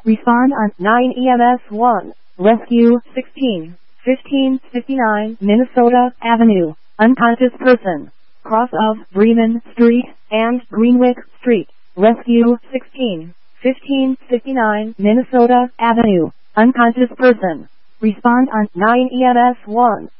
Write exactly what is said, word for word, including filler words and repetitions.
Respond on nine E M S one. Rescue sixteen fifteen fifty-nine Minnesota Avenue. Unconscious person. Cross of Bremen Street and Greenwick Street. Rescue sixteen fifteen fifty-nine Minnesota Avenue. Unconscious person. Respond on nine E M S one.